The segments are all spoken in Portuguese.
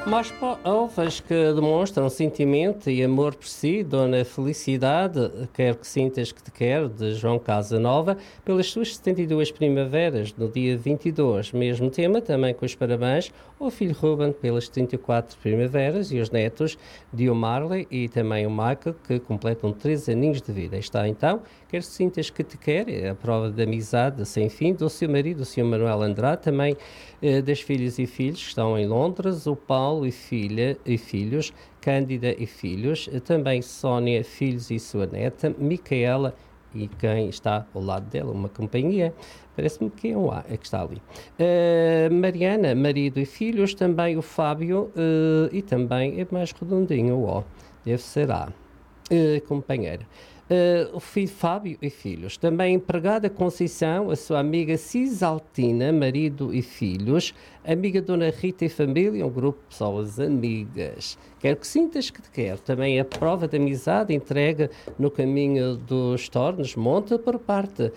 Mas ovas que demonstram sentimento e amor por si, Dona Felicidade, quer que sintas que te quer, de João Casanova, pelas suas 72 primaveras, no dia 22. Mesmo tema, também com os parabéns ao filho Ruben pelas 34 primaveras e os netos de o Marley e também o Michael, que completam 3 aninhos de vida. Está então, quer que sintas que te quer, é a prova de amizade sem fim do seu marido, o Sr. Manuel Andrade, também das filhas e filhos que estão em Londres, o Paulo e filhos, Cândida e filhos, também Sónia, filhos e sua neta, Micaela e quem está ao lado dela, uma companhia, parece-me que é um A, é que está ali. Mariana, marido e filhos, também o Fábio e também é mais redondinho o O, deve ser A, companheira. O filho Fábio e filhos, também empregada Conceição, a sua amiga Cisaltina, marido e filhos, amiga Dona Rita e família, um grupo de pessoas amigas. Quero que sintas que te quero. Também a prova de amizade entrega no caminho dos Tornos, monta por parte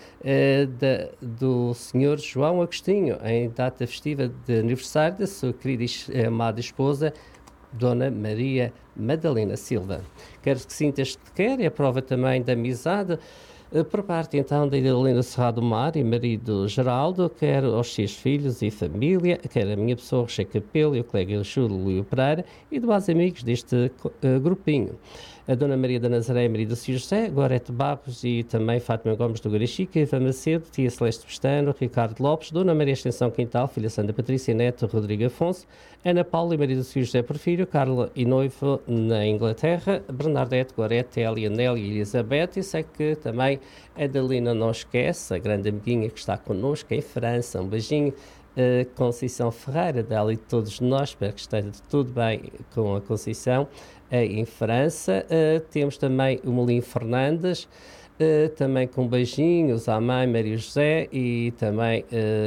do Sr. João Agostinho, em data festiva de aniversário da sua querida e amada esposa, Dona Maria Madalena Silva. Quero que sintas que te quer, é a prova também da amizade por parte então da Helena Serrado Mar e marido Geraldo, quer aos seus filhos e família, quer a minha pessoa, Rocha Capelo e o colega Júlio Pereira e demais amigos deste grupinho. A Dona Maria da Nazaré, marido Sr. José, Gorete Barros e também Fátima Gomes do Garachica, Eva Macedo, Tia Celeste Pestano, Ricardo Lopes, Dona Maria Extensão Quintal, filha Santa Patrícia Neto, Rodrigo Afonso, Ana Paula e marido Sr. José Porfírio, Carla e noivo na Inglaterra, Bernadette, Gorete, Elia, Nélia e Elizabeth, e sei que também a Dalina não esquece, a grande amiguinha que está connosco em França, um beijinho. Conceição Ferreira, dela e de todos nós, espero que esteja tudo bem com a Conceição em França. Temos também o Melim Fernandes, também com beijinhos à mãe Maria José e também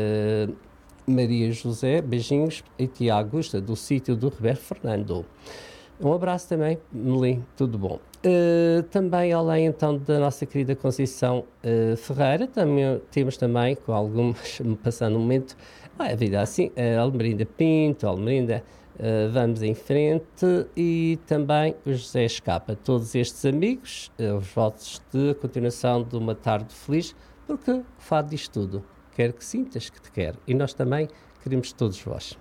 Maria José, beijinhos, e tia Augusta do sítio do Roberto Fernando. Um abraço também, Melim, tudo bom. Também, além então da nossa querida Conceição Ferreira, também, temos também, com algumas, passando um momento, a vida assim, Almerinda Pinto, Almerinda, vamos em frente, e também o José Escapa. Todos estes amigos, os votos de continuação de uma tarde feliz, porque o fado diz tudo. Quero que sintas que te quero. E nós também queremos todos vós.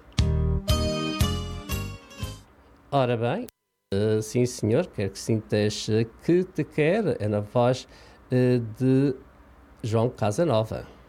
Ora bem, sim senhor, quero que sintas que te quer. É na voz de João Casanova.